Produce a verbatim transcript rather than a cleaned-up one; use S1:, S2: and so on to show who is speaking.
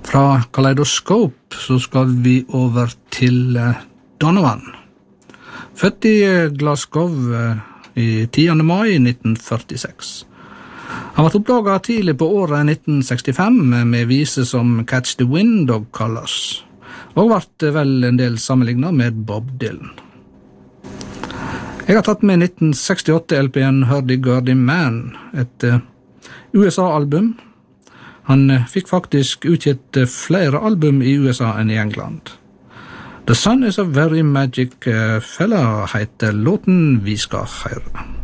S1: Fra Kaleidoskop så skal vi over til Donovan. Født i Glasgow i tiende mai nitten førtiseks. Han var oppdaget tidlig på året nitten sekstifem med vise som Catch the Wind og Colors, og ble vel en del sammenlignet med Bob Dylan. Jeg har tatt med nitten sekstiåtte-L P-en Hurdy-Gurdy Man, et U S A-album. Han fikk faktisk utgitt flere album i U S A enn i England. The Sun is a very magic fella heter låten vi skal høre.